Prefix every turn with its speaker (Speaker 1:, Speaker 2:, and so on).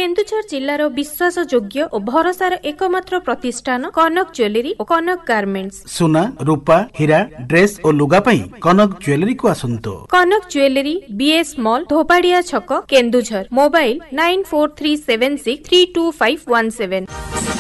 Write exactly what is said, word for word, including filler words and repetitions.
Speaker 1: केन्दुझर जिल्लार विश्वासयोग्य और भरोसार एकमात्र प्रतिष्ठान कनक ज्वेलरी और कनक गार्मेंट्स।
Speaker 2: सुना रूपा हीरा ड्रेस और लुगा पई कनक ज्वेलरी को आसंतो।
Speaker 1: कनक ज्वेलरी बीएस मॉल धोपाड़िया छक Keonjhar. Mobile nine four three seven six three to five one seven.